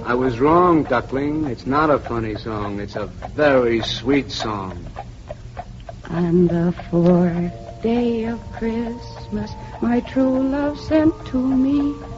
I was wrong, Duckling. It's not a funny song. It's a very sweet song. On the 4th day of Christmas, my true love sent to me